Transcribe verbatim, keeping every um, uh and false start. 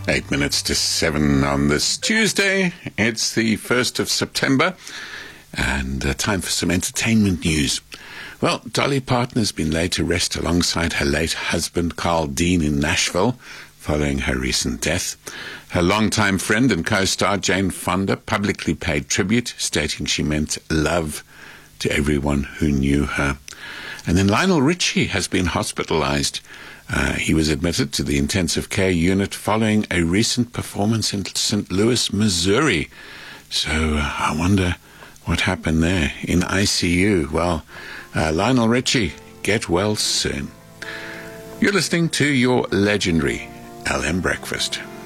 Eight minutes to seven on this Tuesday. It's the first of September, and uh, time for some entertainment news. Well, Dolly Parton has been laid to rest alongside her late husband, Carl Dean, in Nashville, following her recent death. Her longtime friend and co-star, Jane Fonda, publicly paid tribute, stating she meant love to everyone who knew her. And then Lionel Richie has been hospitalized. Uh, he was admitted to the intensive care unit following a recent performance in Saint Louis, Missouri. So uh, I wonder what happened there in I C U. Well, uh, Lionel Richie, get well soon. You're listening to your legendary L M Breakfast.